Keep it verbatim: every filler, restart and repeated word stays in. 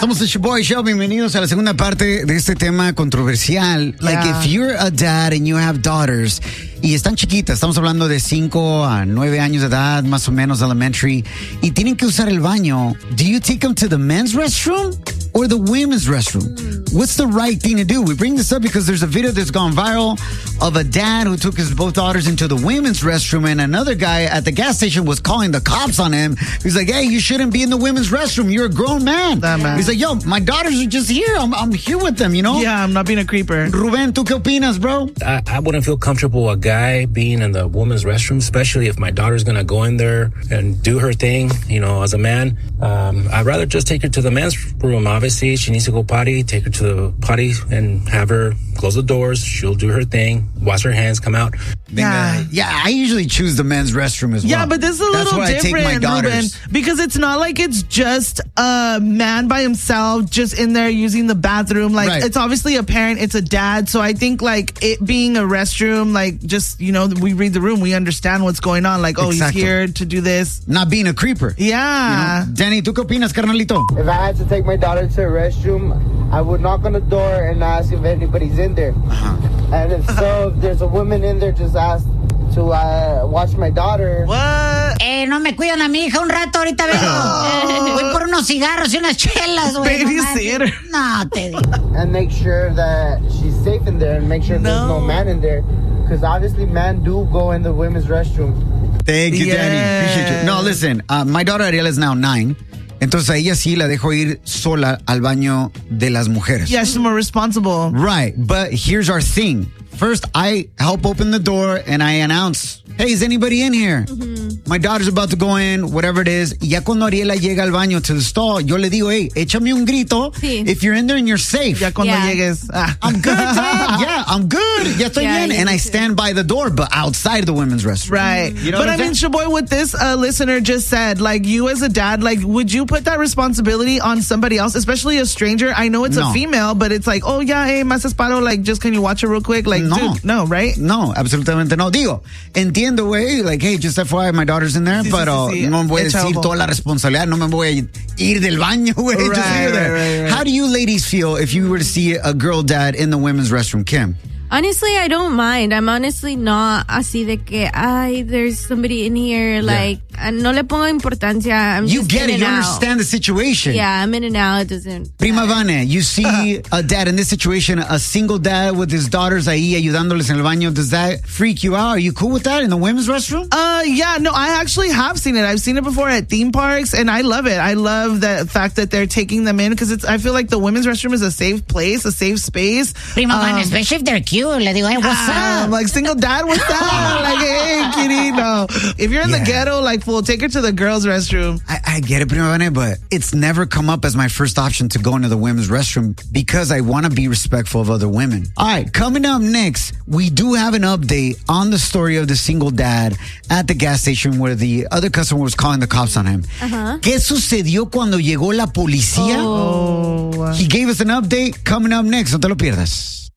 Somos el Shoboy Show. Bienvenidos a la segunda parte de este tema controversial. Yeah. Like, if you're a dad and you have daughters y están chiquitas, estamos hablando de cinco a nueve años de edad, más o menos elementary, y tienen que usar el baño, do you take them to the men's restroom or the women's restroom? What's the right thing to do? We bring this up because there's a video that's gone viral of a dad who took his both daughters into the women's restroom, and another guy at the gas station was calling the cops on him. He's like, hey, you shouldn't be in the women's restroom. You're a grown man. That man. He's like, yo, my daughters are just here. I'm, I'm here with them, you know? Yeah, I'm not being a creeper. Ruben, ¿tú qué opinas, bro? I, I wouldn't feel comfortable a guy being in the woman's restroom, especially if my daughter's going to go in there and do her thing, you know, as a man. Um, I'd rather just take her to the men's room. Obviously, she needs to go potty, take her to the potty and have her close the doors. She'll do her thing, wash her hands, come out. Yeah. Yeah, I usually choose the men's restroom as well. Yeah, but this is a That's little where different, I take my Ruben, daughters. because it's not like it's just a man by himself just in there using the bathroom. Like, Right. it's obviously a parent, it's a dad. So I think, like, it being a restroom, like, just, you know, we read the room, we understand what's going on. Like, oh, Exacto. he's here to do this. Not being a creeper. Yeah. You know? Danny, ¿tú qué opinas, carnalito? If I had to take my daughter to a restroom, I would knock on the door and ask if anybody's in there. Uh-huh. And if so, if there's a woman in there, just ask to uh, watch my daughter. What? Eh, no me cuidan a mi hija un rato, ahorita vengo. Voy por unos cigarros y unas chelas, güey. Babysitter. No, te digo. And make sure that she's safe in there and make sure there's No. no man in there. Because obviously men do go in the women's restroom. Thank you, Yes. Danny. Appreciate you. No, listen, uh, my daughter Ariel is now nine. Entonces a ella sí la dejo ir sola al baño de las mujeres. Yeah, she's more responsible. Right, but here's our thing. First, I help open the door and I announce, hey, is anybody in here? Mm-hmm. My daughter's about to go in, whatever it is. Y ya cuando Ariela llega al baño to the stall, yo le digo, hey, échame un grito Sí. if you're in there and you're safe. Ya cuando Yeah. llegues. Ah. I'm good, Dad. Yeah, I'm good. Ya estoy Yeah, bien. you And I need to. stand by the door, but outside the women's restroom. Right. You know but what I I'm mean, saying? Shaboy, what this uh, listener just said, like, you as a dad, like, would you put that responsibility on somebody else, especially a stranger? I know it's No. a female, but it's like, oh, yeah, hey, más esparo, like, just can you watch it real quick? Like, No. dude, no, right? No, absolutamente no. Digo, entiendo, güey, like, hey, just F Y I, my daughter's in there, Sí, sí, pero sí, sí. no me voy a Echa decir ojo. toda la responsabilidad, no me voy a ir del baño, güey. Just Right, leave it there. right, right, right. How do you ladies feel if you were to see a girl dad in the women's restroom, Kim? Honestly, I don't mind. I'm honestly not así de que, ay, there's somebody in here. Like, uh, no le pongo importancia. I'm You just get in it, and you out. understand the situation. Yeah, I'm in and out. It doesn't. Prima Vane, you see a dad in this situation, a single dad with his daughters ahí ayudándoles en el baño. Does that freak you out? Are you cool with that in the women's restroom? Uh, yeah, no, I actually have seen it. I've seen it before at theme parks, and I love it. I love the fact that they're taking them in because it's. I feel like the women's restroom is a safe place, a safe space. Prima, Um, van, especially if they're cute. Le digo, hey, what's Ah, up? like, single dad, what's up? Like, hey, kitty, no. If you're in Yeah. the ghetto, like, fool, take her to the girls' restroom. I, I get it, Prima Vane, but it's never come up as my first option to go into the women's restroom because I want to be respectful of other women. All right, coming up next, we do have an update on the story of the single dad at the gas station where the other customer was calling the cops on him. Uh-huh. ¿Qué sucedió cuando llegó la policía? Oh. He gave us an update coming up next. No te lo pierdas.